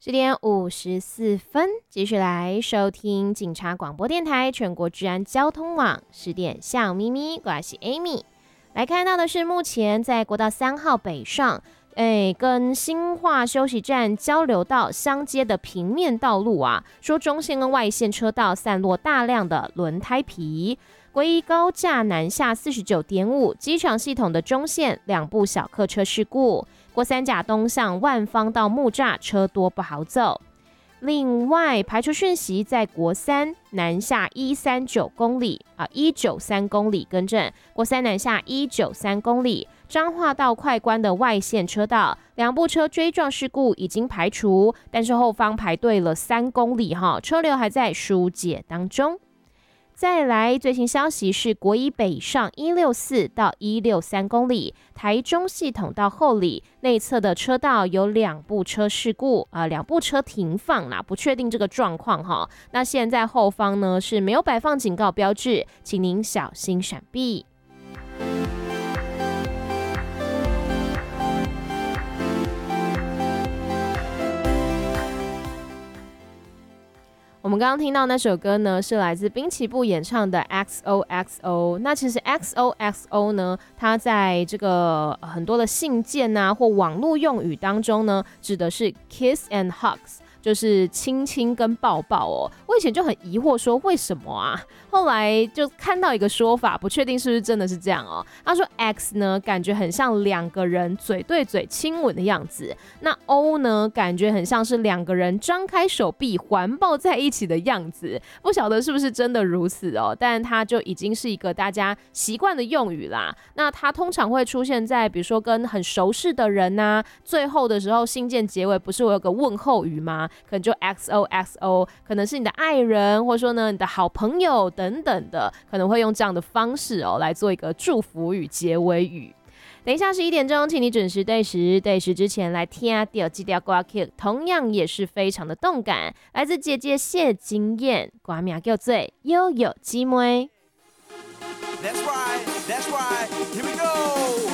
10:54，继续来收听警察广播电台全国治安交通网10点笑咪咪，我是 Amy。来看到的是目前在国道3号北上，跟新化休息站交流道相接的平面道路啊，说中线跟外线车道散落大量的轮胎皮。国一高架南下49.5，机场系统的中线2部小客车事故。国三甲东向万方到木栅车多不好走。另外排除讯息，在国三南下139公里193公里，更正，国三南下193公里，彰化到快关的外线车道2部车追撞事故已经排除，但是后方排队了3公里车流还在疏解当中。再来最新消息是国一北上164到163公里，台中系统到后里内侧的车道有2部车事故，2部车停放啦，不确定这个状况那现在后方呢是没有摆放警告标志，请您小心闪避。我们刚刚听到那首歌呢，是来自滨崎步演唱的 XOXO。那其实 XOXO 呢，它在这个很多的信件或网络用语当中呢，指的是 kiss and hugs， 就是亲亲跟抱抱我以前就很疑惑说为什么啊，后来就看到一个说法，不确定是不是真的是这样他说 X 呢感觉很像2个人嘴对嘴亲吻的样子，那 O 呢感觉很像是2个人张开手臂环抱在一起的样子，不晓得是不是真的如此但它就已经是一个大家习惯的用语啦。那它通常会出现在比如说跟很熟识的人最后的时候信件结尾不是我有个问候语吗？可能就 XOXO， 可能是你的爱人，或者说呢你的好朋友等等的，可能会用这样的方式来做一个祝福语结尾语。等一下11点钟，请你准时对时之前来听到这条歌曲，同样也是非常的动感，来自姐姐谢金燕，歌名叫做《悠悠姊妹》。 That's right, here we go.